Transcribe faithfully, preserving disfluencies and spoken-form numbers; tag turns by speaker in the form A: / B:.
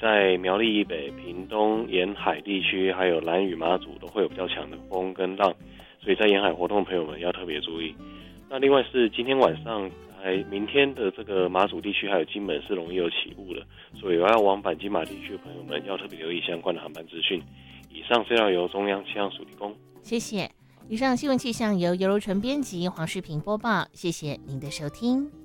A: 在苗栗以北、屏东沿海地区，还有兰屿、马祖都会有比较强的风跟浪，所以在沿海活动的朋友们要特别注意。那另外是今天晚上还明天的这个马祖地区还有金门是容易有起雾的，所以要往返金马地区的朋友们要特别留意相关的航班资讯。以上资料由中央气象署提供。
B: 谢谢。以上新闻气象由尤柔纯编辑，黄世平播报。谢谢您的收听。